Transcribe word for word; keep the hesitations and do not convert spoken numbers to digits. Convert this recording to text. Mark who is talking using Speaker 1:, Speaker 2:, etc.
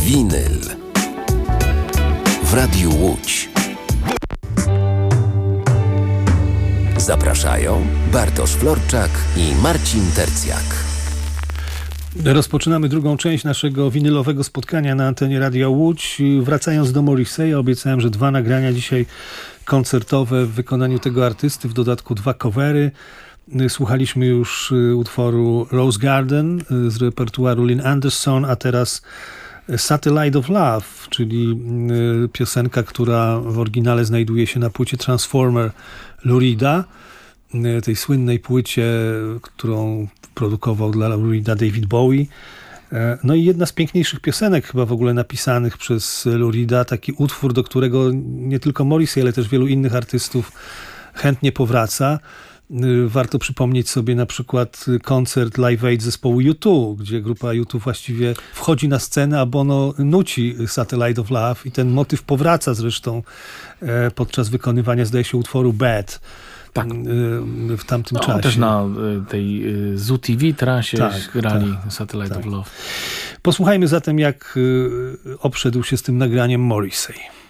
Speaker 1: Winyl w Radiu Łódź. Zapraszają Bartosz Florczak i Marcin Tercjak.
Speaker 2: Rozpoczynamy drugą część naszego winylowego spotkania na antenie Radia Łódź. Wracając do Morrissey'a, obiecałem, że dwa nagrania dzisiaj koncertowe w wykonaniu tego artysty, w dodatku dwa covery. Słuchaliśmy już utworu Rose Garden z repertuaru Lynn Anderson, a teraz Satellite of Love, czyli piosenka, która w oryginale znajduje się na płycie Transformer Lou Reeda, tej słynnej płycie, którą produkował dla Lou Reeda David Bowie. No i jedna z piękniejszych piosenek chyba w ogóle napisanych przez Lou Reeda, taki utwór, do którego nie tylko Morrissey, ale też wielu innych artystów chętnie powraca. Warto przypomnieć sobie na przykład koncert Live Aid zespołu U dwa, gdzie grupa U dwa właściwie wchodzi na scenę, a Bono nuci Satellite of Love i ten motyw powraca zresztą podczas wykonywania, zdaje się, utworu Bad. Tak. W tamtym
Speaker 3: no,
Speaker 2: czasie.
Speaker 3: Też na tej Z U T V trasie
Speaker 2: tak,
Speaker 3: grali
Speaker 2: tak,
Speaker 3: Satellite
Speaker 2: tak.
Speaker 3: of Love.
Speaker 2: Posłuchajmy zatem, jak obszedł się z tym nagraniem Morrissey.